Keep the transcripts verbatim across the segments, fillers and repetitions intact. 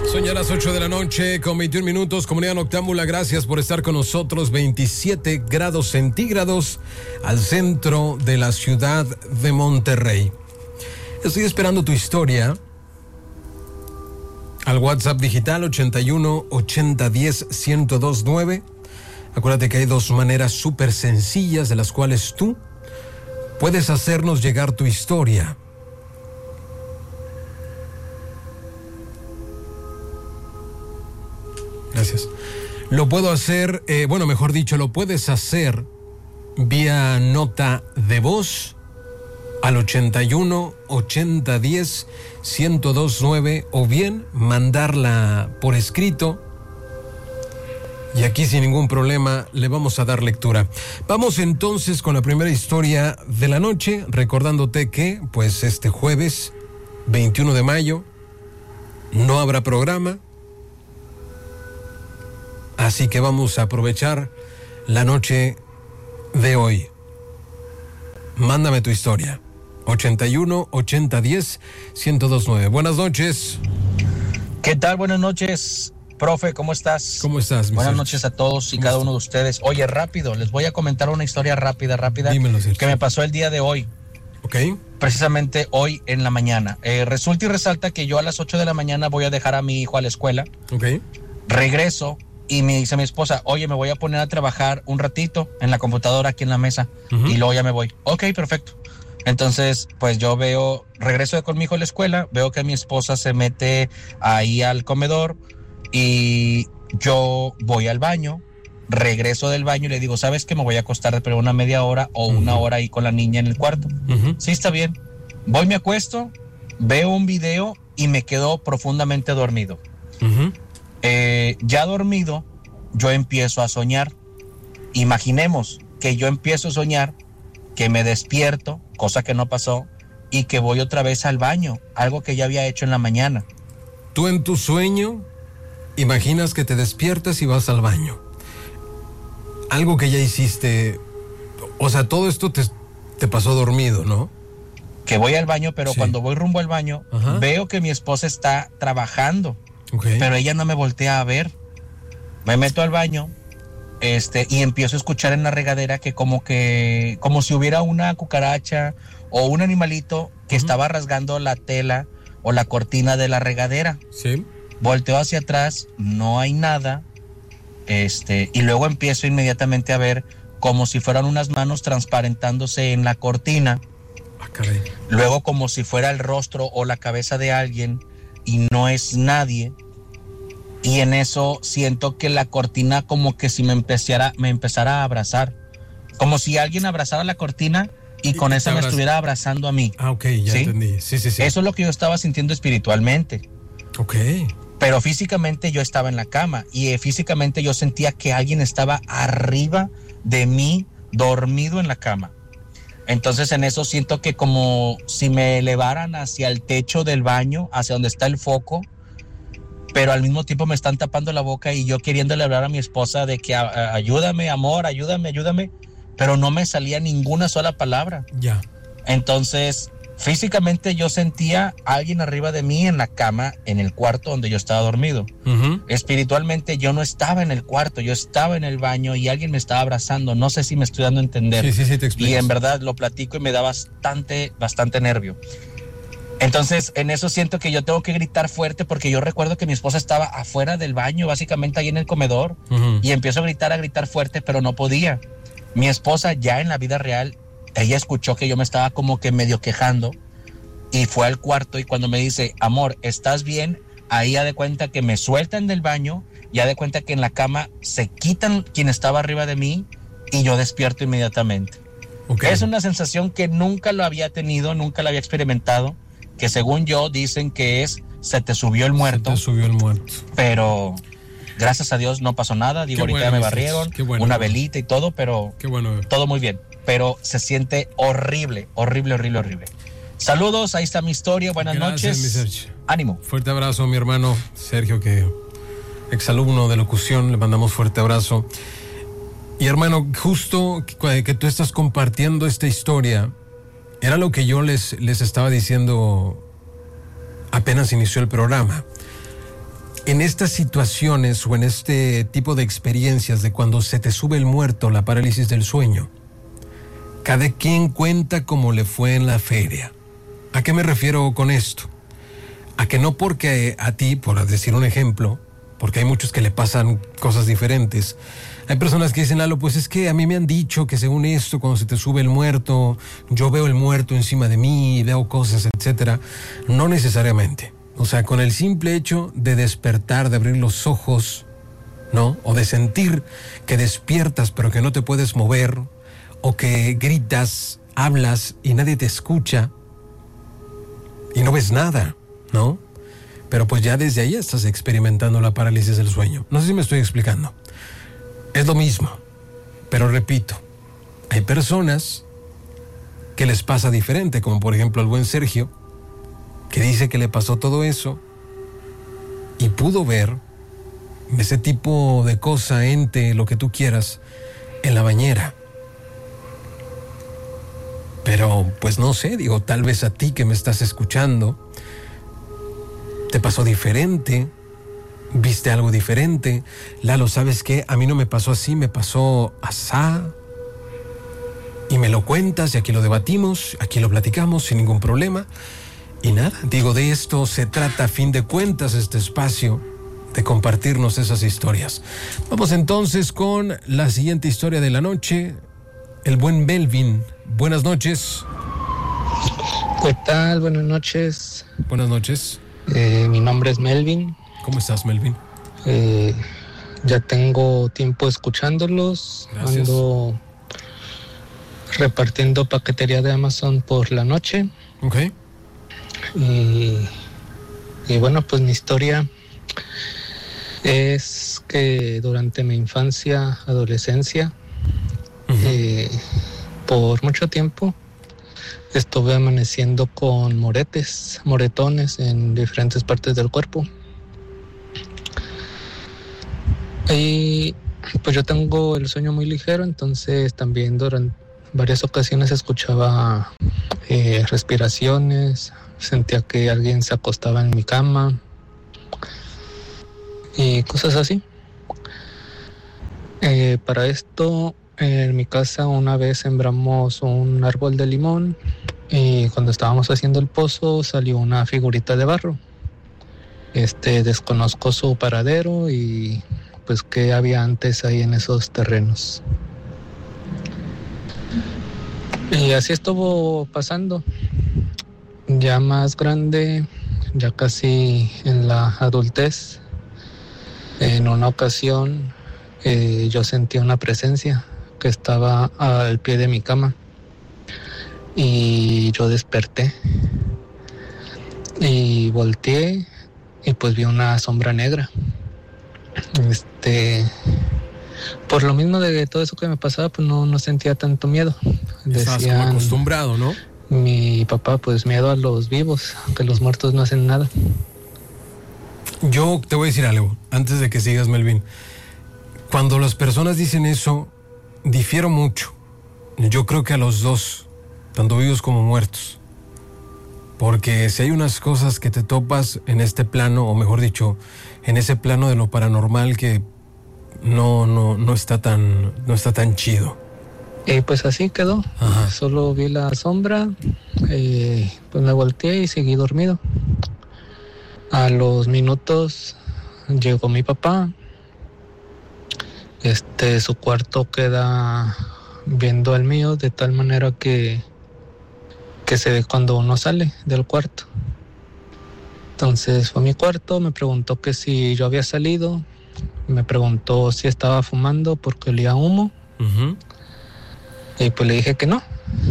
Son ya las ocho de la noche con veintiún minutos. Comunidad Noctámbula, gracias por estar con nosotros. veintisiete grados centígrados al centro de la ciudad de Monterrey. Estoy esperando tu historia al WhatsApp digital ochenta y uno, ochenta, diez, ciento dos nueve. Acuérdate que hay dos maneras súper sencillas de las cuales tú puedes hacernos llegar tu historia. Gracias. Lo puedo hacer, eh, bueno, mejor dicho, lo puedes hacer vía nota de voz al ochenta y uno, ochenta, diez, ciento dos nueve o bien mandarla por escrito. Y aquí sin ningún problema le vamos a dar lectura. Vamos entonces con la primera historia de la noche, recordándote que pues este jueves veintiuno de mayo no habrá programa. Así que vamos a aprovechar la noche de hoy. Mándame tu historia. ochenta y uno, ochenta, diez, ciento dos nueve. Buenas noches. ¿Qué tal? Buenas noches, profe, ¿cómo estás? ¿Cómo estás, mi Buenas Sergio? noches a todos y cada uno de ustedes. Oye, rápido, les voy a comentar una historia rápida, rápida. Dímelo, Sergio. Que me pasó el día de hoy. Ok. Precisamente hoy en la mañana. Eh, resulta y resalta que yo a las ocho de la mañana voy a dejar a mi hijo a la escuela. Ok. Regreso. Y me dice mi esposa, oye, me voy a poner a trabajar un ratito en la computadora aquí en la mesa. Uh-huh. Y luego ya me voy. Ok, perfecto. Entonces, pues yo veo, regreso con mi hijo a la escuela, veo que mi esposa se mete ahí al comedor y yo voy al baño, regreso del baño y le digo, ¿sabes qué? Me voy a acostar pero una media hora o uh-huh. una hora ahí con la niña en el cuarto. Uh-huh. Sí, está bien. Voy, me acuesto, veo un video y me quedo profundamente dormido. Uh-huh. Eh, ya dormido, yo empiezo a soñar. Imaginemos que yo empiezo a soñar, que me despierto, cosa que no pasó, y que voy otra vez al baño, algo que ya había hecho en la mañana. Tú en tu sueño imaginas que te despiertas y vas al baño. Algo que ya hiciste, o sea, todo esto te, te pasó dormido, ¿no? Que voy al baño, pero sí. Cuando voy rumbo al baño, ajá, veo que mi esposa está trabajando. Okay. Pero ella no me voltea a ver. Me meto al baño este, y empiezo a escuchar en la regadera que como que como si hubiera una cucaracha o un animalito que uh-huh. estaba rasgando la tela o la cortina de la regadera. Sí. Volteo hacia atrás, no hay nada. Este, y luego empiezo inmediatamente a ver como si fueran unas manos transparentándose en la cortina. Ah, caray. Luego como si fuera el rostro o la cabeza de alguien. Y no es nadie, y en eso siento que la cortina como que si me empezara, me empezara a abrazar, como si alguien abrazara la cortina y, y con eso me estuviera abrazando a mí. Ah, ok, ya ¿sí? entendí. Sí, sí, sí. Eso es lo que yo estaba sintiendo espiritualmente. Ok. Pero físicamente yo estaba en la cama y eh, físicamente yo sentía que alguien estaba arriba de mí, dormido en la cama. Entonces en eso siento que como si me elevaran hacia el techo del baño, hacia donde está el foco, pero al mismo tiempo me están tapando la boca y yo queriéndole hablar a mi esposa de que a, a, ayúdame, amor, ayúdame, ayúdame, pero no me salía ninguna sola palabra. Ya. Entonces físicamente yo sentía a alguien arriba de mí en la cama, en el cuarto donde yo estaba dormido. Uh-huh. Espiritualmente yo no estaba en el cuarto, yo estaba en el baño y alguien me estaba abrazando. No sé si me estoy dando a entender. Sí, sí, sí, te explicas. Y en verdad lo platico y me da bastante, bastante nervio. Entonces en eso siento que yo tengo que gritar fuerte porque yo recuerdo que mi esposa estaba afuera del baño, básicamente ahí en el comedor. Uh-huh. Y empiezo a gritar, a gritar fuerte, pero no podía. Mi esposa ya en la vida real, ella escuchó que yo me estaba como que medio quejando y fue al cuarto y cuando me dice, amor, ¿estás bien? Ahí ya de cuenta que me sueltan del baño, ya de cuenta que en la cama se quitan quien estaba arriba de mí y yo despierto inmediatamente. Okay. Es una sensación que nunca lo había tenido, nunca la había experimentado, que según yo dicen que es, se te subió el muerto. Se te subió el muerto. Pero gracias a Dios no pasó nada, digo, Qué ahorita bueno, me barrieron, bueno, una velita y todo, pero Qué bueno. todo muy bien. Pero se siente horrible, horrible, horrible, horrible. Saludos, ahí está mi historia, buenas Gracias, noches. Mi Sergio. Ánimo. Fuerte abrazo, mi hermano Sergio, que exalumno de locución, le mandamos fuerte abrazo. Y hermano, justo que, que tú estás compartiendo esta historia, era lo que yo les, les estaba diciendo apenas inició el programa. En estas situaciones o en este tipo de experiencias de cuando se te sube el muerto, la parálisis del sueño, cada quien cuenta cómo le fue en la feria. ¿A qué me refiero con esto? A que no porque a ti, por decir un ejemplo, porque hay muchos que le pasan cosas diferentes. Hay personas que dicen, Lalo, pues es que a mí me han dicho que según esto, cuando se te sube el muerto, yo veo el muerto encima de mí, veo cosas, etcétera. No necesariamente. O sea, con el simple hecho de despertar, de abrir los ojos, ¿no? O de sentir que despiertas pero que no te puedes mover, o que gritas, hablas y nadie te escucha y no ves nada, ¿no? Pero pues ya desde ahí estás experimentando la parálisis del sueño. No sé si me estoy explicando. Es lo mismo, pero repito, hay personas que les pasa diferente, como por ejemplo al buen Sergio, que dice que le pasó todo eso y pudo ver ese tipo de cosa, ente, lo que tú quieras, en la bañera. Pero pues no sé, digo, tal vez a ti que me estás escuchando te pasó diferente, viste algo diferente. Lalo, ¿sabes qué? A mí no me pasó así, me pasó asá. Y me lo cuentas y aquí lo debatimos, aquí lo platicamos sin ningún problema. Y nada, digo, de esto se trata a fin de cuentas este espacio, de compartirnos esas historias. Vamos entonces con la siguiente historia de la noche. El buen Melvin. Buenas noches. ¿Qué tal? Buenas noches. Buenas noches. Eh, mi nombre es Melvin. ¿Cómo estás, Melvin? Eh, ya tengo tiempo escuchándolos. Gracias. Ando repartiendo paquetería de Amazon por la noche. Ok. Y, y bueno, pues mi historia es que durante mi infancia, adolescencia, uh-huh. eh, por mucho tiempo estuve amaneciendo con moretes, moretones en diferentes partes del cuerpo. Y pues yo tengo el sueño muy ligero, entonces también durante varias ocasiones escuchaba eh, respiraciones, sentía que alguien se acostaba en mi cama y cosas así. Eh, para esto, en mi casa una vez sembramos un árbol de limón y cuando estábamos haciendo el pozo salió una figurita de barro. Este, desconozco su paradero y pues qué había antes ahí en esos terrenos. Y así estuvo pasando. Ya más grande, ya casi en la adultez, en una ocasión eh, yo sentí una presencia que estaba al pie de mi cama y yo desperté y volteé y pues vi una sombra negra. Este, por lo mismo de todo eso que me pasaba, pues no, no sentía tanto miedo. Estás como acostumbrado, ¿no? Mi papá, pues miedo a los vivos, que los muertos no hacen nada. Yo te voy a decir algo, antes de que sigas, Melvin. Cuando las personas dicen eso, difiero mucho. Yo creo que a los dos, tanto vivos como muertos. Porque si hay unas cosas que te topas en este plano, o mejor dicho, en ese plano de lo paranormal que no, no, no está tan, no está tan chido. Y pues así quedó. Ajá. Solo vi la sombra, eh, pues me volteé y seguí dormido. A los minutos llegó mi papá. Este, su cuarto queda viendo al mío de tal manera que, que se ve cuando uno sale del cuarto. Entonces fue a mi cuarto, me preguntó que si yo había salido, me preguntó si estaba fumando porque olía humo. Uh-huh. Y pues le dije que no.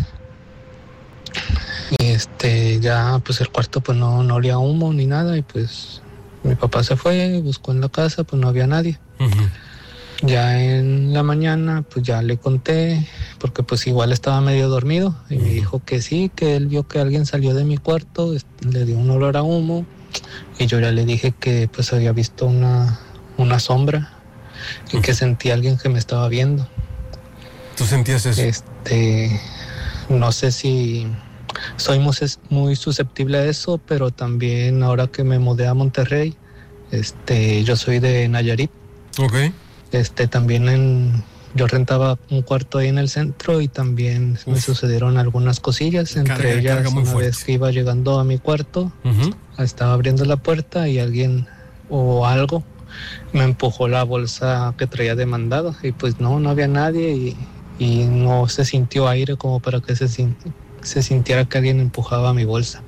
Y este, ya pues el cuarto pues no, no olía humo ni nada. Y pues mi papá se fue, buscó en la casa, pues no había nadie. Uh-huh. Ya en la mañana pues ya le conté, porque pues igual estaba medio dormido. Y uh-huh. me dijo que sí, que él vio que alguien salió de mi cuarto, le dio un olor a humo. Y yo ya le dije que pues había visto una, una sombra y uh-huh. que sentía a alguien que me estaba viendo. ¿Tú sentías eso? Este, no sé si soy muy, muy susceptible a eso, pero también ahora que me mudé a Monterrey, Este, yo soy de Nayarit. Ok. Este, también en, yo rentaba un cuarto ahí en el centro y también Uf. me sucedieron algunas cosillas, entre carga, ellas carga una fuerte. Vez que iba llegando a mi cuarto, uh-huh. estaba abriendo la puerta y alguien o algo me empujó la bolsa que traía de mandado y pues no, no había nadie y, y no se sintió aire como para que se, se sintiera que alguien empujaba mi bolsa.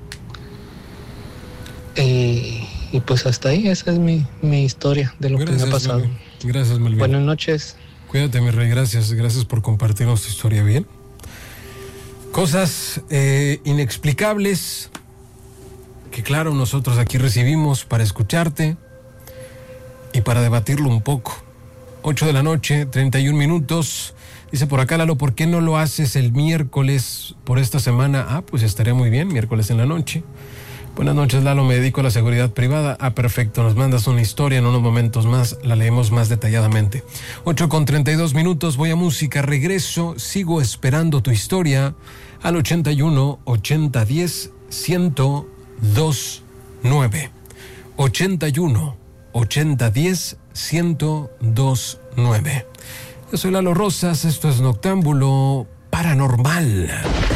Y, y pues hasta ahí, esa es mi, mi historia de lo gracias, que me ha pasado. Melvin. Gracias, Melvin. Buenas noches. Cuídate, mi rey, gracias, gracias por compartirnos tu historia, ¿bien? Cosas eh, inexplicables que claro, nosotros aquí recibimos para escucharte y para debatirlo un poco. ocho de la noche, treinta y un minutos. Dice por acá, Lalo, ¿por qué no lo haces el miércoles por esta semana? Ah, pues estaría muy bien, miércoles en la noche. Buenas noches, Lalo, me dedico a la seguridad privada. Ah, perfecto, nos mandas una historia, en unos momentos más la leemos más detalladamente. ocho con treinta y dos minutos, voy a música, regreso, sigo esperando tu historia al ochenta y uno, ochenta, diez, ciento dos, nueve. ochenta y uno, ochenta, diez, ciento dos, nueve. Yo soy Lalo Rosas, esto es Noctámbulo Paranormal.